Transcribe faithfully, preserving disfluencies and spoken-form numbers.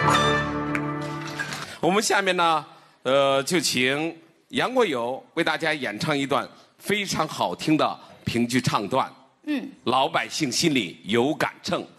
我们下面呢，呃，就请杨国友为大家演唱一段非常好听的评剧唱段。嗯，老百姓心里有杆秤。